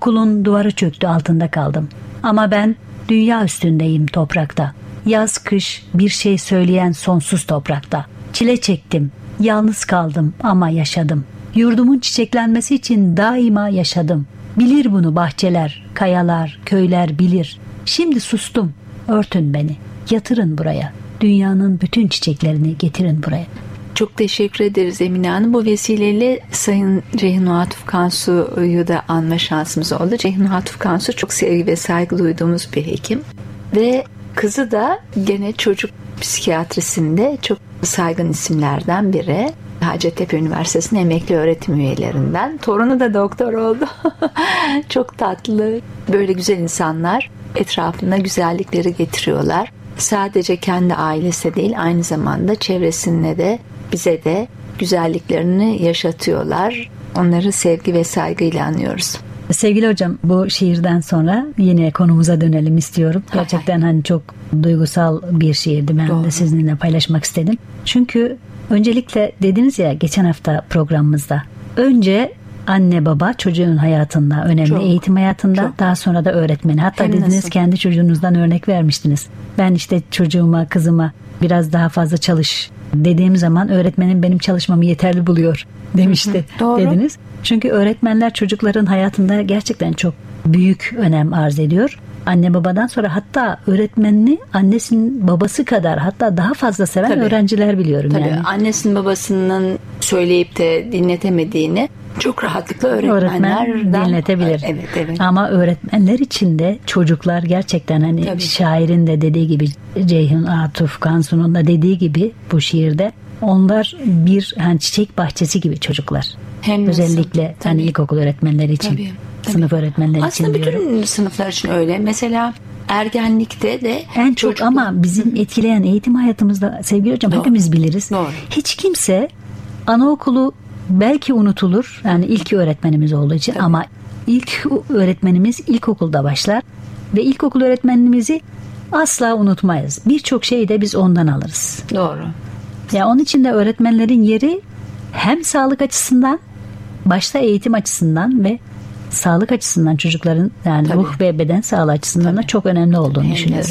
Okulun duvarı çöktü, altında kaldım. Ama ben dünya üstündeyim toprakta. Yaz kış bir şey söyleyen sonsuz toprakta. Çile çektim, yalnız kaldım ama yaşadım. Yurdumun çiçeklenmesi için daima yaşadım. Bilir bunu bahçeler, kayalar, köyler bilir. Şimdi sustum, örtün beni, yatırın buraya. Dünyanın bütün çiçeklerini getirin buraya. Çok teşekkür ederiz Emine Hanım. Bu vesileyle Sayın Ceyhun Atıf Kansu'yu da anma şansımız oldu. Ceyhun Atıf Kansu çok sevgi ve saygı duyduğumuz bir hekim. Ve kızı da gene çocuk psikiyatrisinde çok saygın isimlerden biri. Hacettepe Üniversitesi'nin emekli öğretim üyelerinden. Torunu da doktor oldu. Çok tatlı. Böyle güzel insanlar etrafına güzellikleri getiriyorlar. Sadece kendi ailesi değil, aynı zamanda çevresinde de bize de güzelliklerini yaşatıyorlar. Onları sevgi ve saygıyla anıyoruz. Sevgili hocam, bu şiirden sonra yine konumuza dönelim istiyorum. Gerçekten hani çok duygusal bir şiirdi. Ben Doğru. de sizinle paylaşmak istedim. Çünkü öncelikle dediniz ya geçen hafta programımızda. Önce anne baba çocuğun hayatında önemli, çok, eğitim hayatında, çok. Daha sonra da öğretmeni. Hatta hem dediniz nasıl? Kendi çocuğunuzdan örnek vermiştiniz. Ben işte çocuğuma, kızıma biraz daha fazla çalış dediğim zaman öğretmenim benim çalışmamı yeterli buluyor demişti. Doğru. Dediniz. Çünkü öğretmenler çocukların hayatında gerçekten çok büyük önem arz ediyor. Anne babadan sonra hatta öğretmenini annesinin babası kadar, hatta daha fazla seven tabii. öğrenciler biliyorum. Tabii. Yani. Annesinin babasının söyleyip de dinletemediğini çok rahatlıkla öğretmen dinletebilir. Evet, evet. Ama öğretmenler için de çocuklar gerçekten hani tabii. Şairin de dediği gibi, Ceyhun Atıf Kansu'nun da dediği gibi bu şiirde, onlar bir hani çiçek bahçesi gibi çocuklar. Hem özellikle hani ilkokul öğretmenleri için, tabii. Sınıf öğretmenleri aslında için bütün diyorum. Sınıflar için öyle. Mesela ergenlikte de en çok ama bizim etkileyen eğitim hayatımızda sevgili hocam, doğru. Hepimiz biliriz. Doğru. Hiç kimse anaokulu belki unutulur. Yani ilk öğretmenimiz olduğu için, tabii. Ama ilk öğretmenimiz ilkokulda başlar ve ilkokul öğretmenimizi asla unutmayız. Birçok şeyi de biz ondan alırız. Doğru. Ya onun için de öğretmenlerin yeri hem sağlık açısından, başta eğitim açısından ve sağlık açısından, çocukların yani tabii. Ruh ve beden sağlığı açısından tabii. Da çok önemli olduğunu düşünüyorum.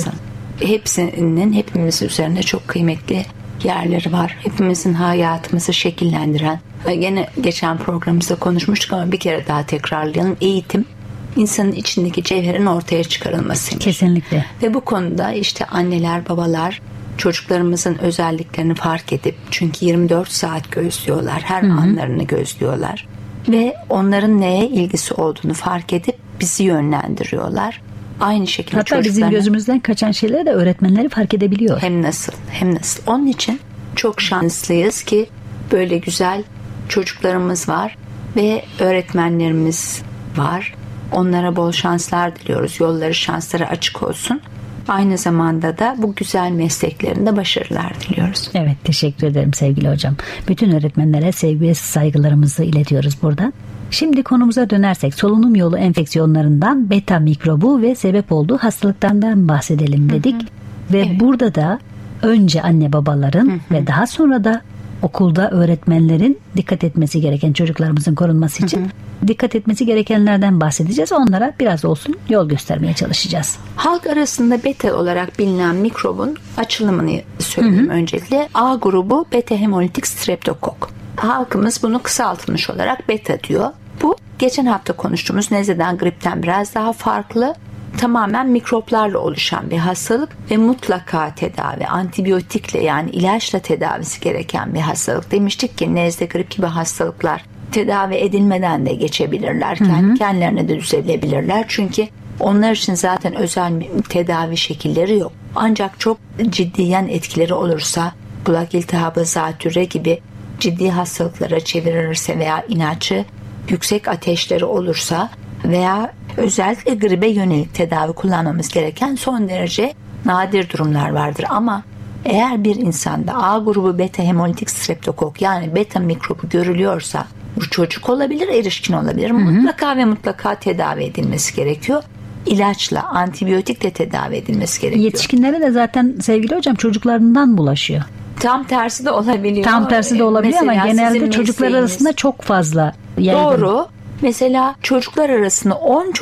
Hepsinin hepimiz üzerinde çok kıymetli yerleri var. Hepimizin hayatımızı şekillendiren. Gene geçen programımızda konuşmuştuk ama bir kere daha tekrarlayalım. Eğitim insanın içindeki cevherin ortaya çıkarılmasıymış. Kesinlikle. Ve bu konuda işte anneler, babalar çocuklarımızın özelliklerini fark edip, çünkü 24 saat gözlüyorlar. Her anlarını gözlüyorlar. Ve onların neye ilgisi olduğunu fark edip bizi yönlendiriyorlar. Aynı şekilde hatta bizim gözümüzden kaçan şeyleri de öğretmenleri fark edebiliyor. Hem nasıl. Onun için çok şanslıyız ki böyle güzel çocuklarımız var ve öğretmenlerimiz var. Onlara bol şanslar diliyoruz. Yolları, şansları açık olsun. Aynı zamanda da bu güzel mesleklerinde başarılar diliyoruz. Evet, teşekkür ederim sevgili hocam. Bütün öğretmenlere sevgi ve saygılarımızı iletiyoruz buradan. Şimdi konumuza dönersek, solunum yolu enfeksiyonlarından beta mikrobu ve sebep olduğu hastalıklardan bahsedelim dedik. Ve evet. Burada da önce anne babaların ve daha sonra da okulda öğretmenlerin dikkat etmesi gereken, çocuklarımızın korunması için dikkat etmesi gerekenlerden bahsedeceğiz. Onlara biraz olsun yol göstermeye çalışacağız. Halk arasında beta olarak bilinen mikrobun açılımını söyleyeyim öncelikle. A grubu beta hemolitik streptokok. Halkımız bunu kısaltılmış olarak beta diyor. Bu geçen hafta konuştuğumuz nezleden, gripten biraz daha farklı. Tamamen mikroplarla oluşan bir hastalık ve mutlaka tedavi, antibiyotikle yani ilaçla tedavisi gereken bir hastalık. Demiştik ki nezle, grip gibi hastalıklar tedavi edilmeden de geçebilirler. Kendilerine de düzelebilirler. Çünkü onlar için zaten özel tedavi şekilleri yok. Ancak çok ciddi yan etkileri olursa, kulak iltihabı, zatürre gibi ciddi hastalıklara çevirirse veya inatçı, yüksek ateşleri olursa veya özellikle gribe yönelik tedavi kullanmamız gereken son derece nadir durumlar vardır. Ama eğer bir insanda A grubu beta hemolitik streptokok yani beta mikrobu görülüyorsa, bu çocuk olabilir, erişkin olabilir. Mutlaka ve mutlaka tedavi edilmesi gerekiyor. İlaçla, antibiyotikle tedavi edilmesi gerekiyor. Yetişkinlere de zaten sevgili hocam çocuklarından bulaşıyor. Tam tersi de olabiliyor. Tam tersi de olabiliyor ama genelde çocuklar arasında çok fazla yaygın. Doğru. Mesela çocuklar arasında 10